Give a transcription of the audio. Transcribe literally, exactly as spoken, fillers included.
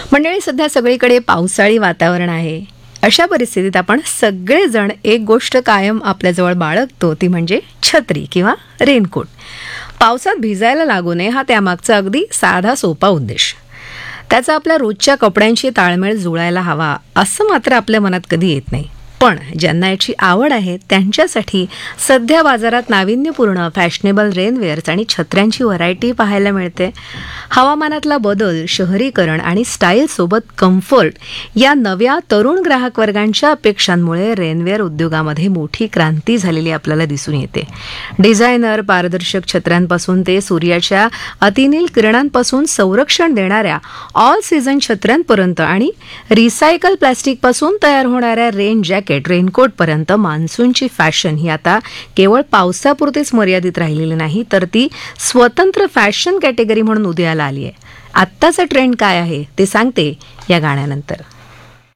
मंडळी, सध्या सगळीकडे पावसाळी वातावरण आहे. अशा परिस्थितीत आपण सगळेजण एक गोष्ट कायम आपल्याजवळ बाळगतो, ती म्हणजे छत्री किंवा रेनकोट. पावसात भिजायला लागू नये हा त्यामागचा अगदी साधा सोपा उद्देश. त्याचा आपल्या रोजच्या कपड्यांशी ताळमेळ जुळायला हवा असं मात्र आपल्या मनात कधी येत नाही. पण ज्यांना याची आवड आहे त्यांच्यासाठी सध्या बाजारात नाविन्यपूर्ण फॅशनेबल रेनवेअर्स आणि छत्र्यांची व्हरायटी पाहायला मिळते. हवामानातला बदल, शहरीकरण आणि स्टाईलसोबत कम्फर्ट या नव्या तरुण ग्राहक वर्गांच्या अपेक्षांमुळे रेनवेअर उद्योगामध्ये मोठी क्रांती झालेली आपल्याला दिसून येते. डिझायनर पारदर्शक छत्र्यांपासून ते सूर्याच्या अतिनील किरणांपासून संरक्षण देणाऱ्या ऑल सीझन छत्र्यांपर्यंत आणि रिसायकल प्लॅस्टिकपासून तयार होणाऱ्या रेन जॅकेट रेनकोट पर्यंत मान्सूनची फॅशन ही आता केवळ पावसापुरतीच मर्यादित राहिलेली नाही, तर ती स्वतंत्र फॅशन कॅटेगरी म्हणून उदयाला आली आहे. आत्ताचा ट्रेंड काय आहे ते सांगते या गाण्यानंतर.